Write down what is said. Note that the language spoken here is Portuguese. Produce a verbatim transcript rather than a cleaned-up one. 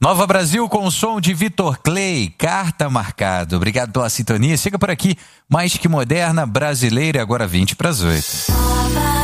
Nova Brasil com o som de Vitor Clay, Carta Marcada. Obrigado pela sintonia. Chega por aqui, mais que moderna, brasileira, agora vinte para as oito.